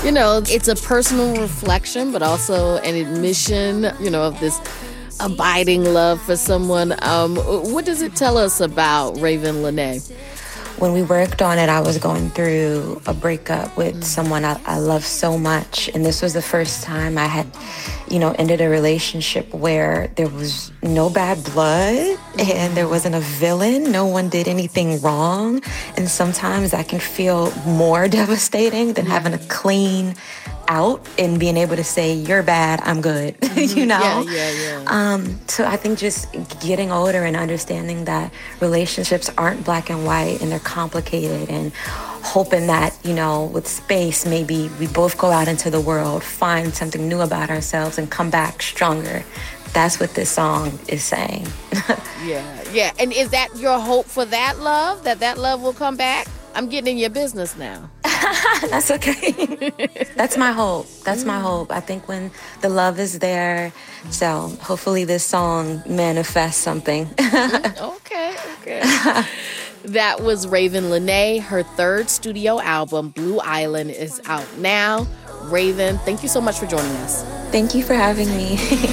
It's a personal reflection, but also an admission, of this abiding love for someone. What does it tell us about Raven Lenae? When we worked on it, I was going through a breakup with someone I love so much. And this was the first time I had, ended a relationship where there was no bad blood and there wasn't a villain. No one did anything wrong. And sometimes that can feel more devastating than having a clean out and being able to say, you're bad, I'm good, Yeah. So I think just getting older and understanding that relationships aren't black and white and they're complicated, and hoping that, with space, maybe we both go out into the world, find something new about ourselves and come back stronger. That's what this song is saying. Yeah. And is that your hope for that love, that love will come back? I'm getting in your business now. That's okay. That's my hope. I think when the love is there, so hopefully this song manifests something. Okay. That was Raven Lenae. Her third studio album, Blue Island, is out now. Raven, thank you so much for joining us. Thank you for having me.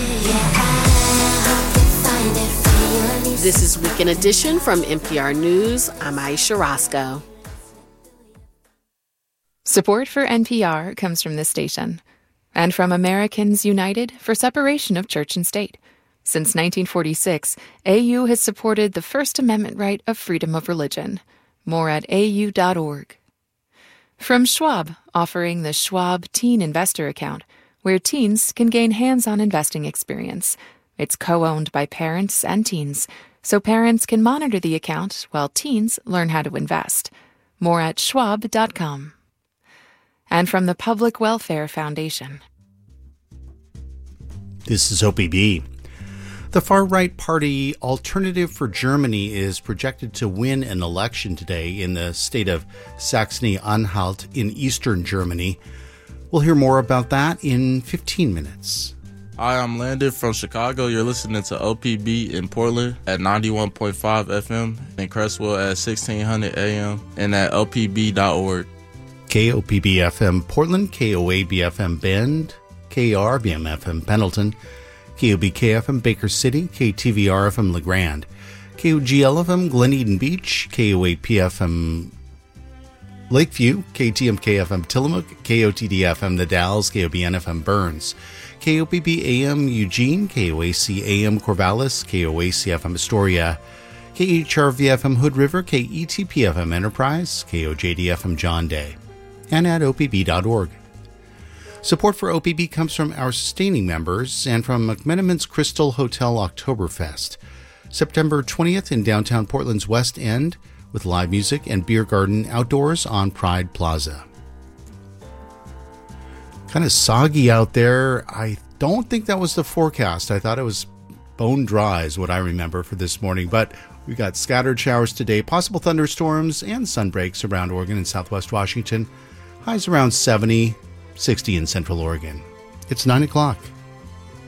This is Weekend Edition from NPR News. I'm Aisha Roscoe. Support for NPR comes from this station and from Americans United for Separation of Church and State. Since 1946, AU has supported the First Amendment right of freedom of religion. More at au.org. From Schwab, offering the Schwab Teen Investor Account, where teens can gain hands-on investing experience. It's co-owned by parents and teens, so parents can monitor the account while teens learn how to invest. More at schwab.com. And from the Public Welfare Foundation. This is OPB. The far-right party Alternative for Germany is projected to win an election today in the state of Saxony-Anhalt in eastern Germany. We'll hear more about that in 15 minutes. Hi, I'm Landon from Chicago. You're listening to OPB in Portland at 91.5 FM, in Crestwell at 1600 AM, and at opb.org. KOPB FM Portland, KOAB FM Bend, KRBM FM Pendleton, KOBK FM Baker City, KTVR FM LeGrand, KOGL FM Glen Eden Beach, KOAP FM Lakeview, KTMK FM Tillamook, KOTD FM The Dalles, KOBN FM Burns, KOPB AM Eugene, KOAC AM Corvallis, KOAC FM Astoria, KHRV FM Hood River, KETP FM Enterprise, KOJD FM John Day, and at opb.org. Support for OPB comes from our sustaining members and from McMenamin's Crystal Hotel Oktoberfest, September 20th in downtown Portland's West End, with live music and beer garden outdoors on Pride Plaza. Kind of soggy out there. I don't think that was the forecast. I thought it was bone dry is what I remember for this morning, but we got scattered showers today, possible thunderstorms and sunbreaks around Oregon and Southwest Washington. Highs around 70, 60 in Central Oregon. It's 9 o'clock.